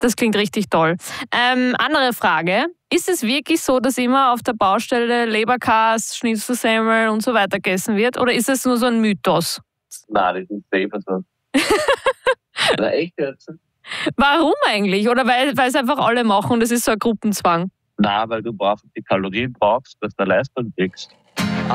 Das klingt richtig toll. Andere Frage. Ist es wirklich so, dass immer auf der Baustelle Leberkas, Schnitzelsemmel und so weiter gegessen wird? Oder ist es nur so ein Mythos? Nein, das ist safe so. Na, echt jetzt? Warum eigentlich? Oder weil es einfach alle machen und es ist so ein Gruppenzwang? Nein, weil du einfach die Kalorien brauchst, dass du Leistung kriegst.